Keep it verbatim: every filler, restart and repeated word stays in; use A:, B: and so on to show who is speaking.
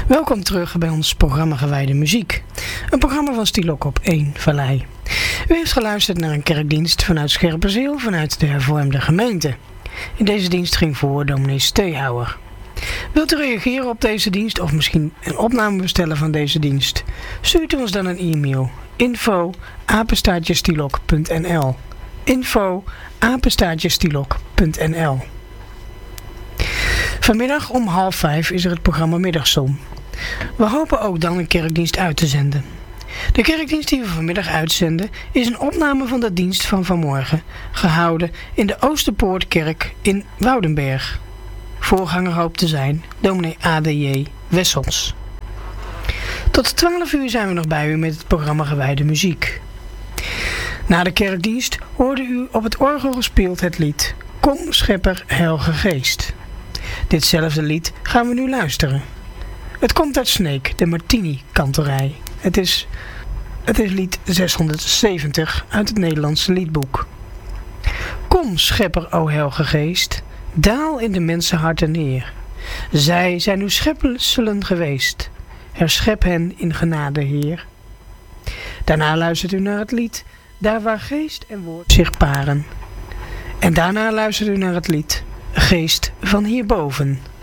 A: Welkom terug bij ons programma Gewijde Muziek. Een programma van Stilok op één Vallei. U heeft geluisterd naar een kerkdienst vanuit Scherpenzeel, vanuit de hervormde gemeente. In deze dienst ging voor dominee Steehouwer. Wilt u reageren op deze dienst of misschien een opname bestellen van deze dienst? Stuurt u ons dan een e-mail. info apenstaartje stilok punt n l info apenstaartje stilok punt n l. Vanmiddag om half vijf is er het programma Middagzon. We hopen ook dan een kerkdienst uit te zenden. De kerkdienst die we vanmiddag uitzenden is een opname van de dienst van vanmorgen, gehouden in de Oosterpoortkerk in Woudenberg. Voorganger hoopt te zijn dominee A D J Wessels. Tot twaalf uur zijn we nog bij u met het programma Gewijde Muziek. Na de kerkdienst hoorde u op het orgel gespeeld het lied Kom Schepper Heilige Geest. Ditzelfde lied gaan we nu luisteren. Het komt uit Sneek, de Martini-kantorij. Het is, het is lied zeshonderdzeventig uit het Nederlandse liedboek. Kom, schepper, o Heilige Geest, daal in de mensenharten neer. Zij zijn uw schepselen geweest. Herschep hen in genade, Heer. Daarna luistert u naar het lied Daar waar geest en woord zich paren. En daarna luistert u naar het lied Geest van hierboven.